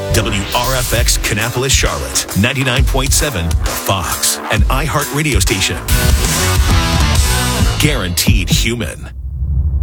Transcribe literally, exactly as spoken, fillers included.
W R F X Kannapolis, Charlotte, ninety-nine point seven Fox, an iHeart radio station. Guaranteed human.